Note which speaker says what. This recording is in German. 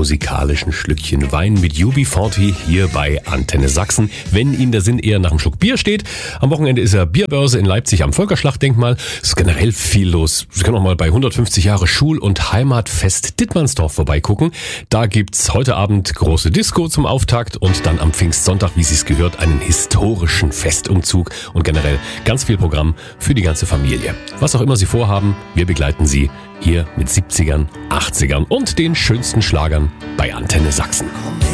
Speaker 1: musikalischen Schlückchen Wein mit UB40 hier bei Antenne Sachsen. Wenn Ihnen der Sinn eher nach einem Schluck Bier steht. Am Wochenende ist ja Bierbörse in Leipzig am Völkerschlachtdenkmal. Es ist generell viel los. Sie können auch mal bei 150 Jahre Schul- und Heimatfest Dittmannsdorf vorbeigucken. Da gibt's heute Abend große Disco zum Auftakt und dann am Pfingstsonntag, wie sich's gehört, einen historischen Festumzug und generell ganz viel Programm für die ganze Familie. Was auch immer Sie vorhaben, wir begleiten Sie hier mit 70ern, 80ern und den schönsten Schlagern bei Antenne Sachsen.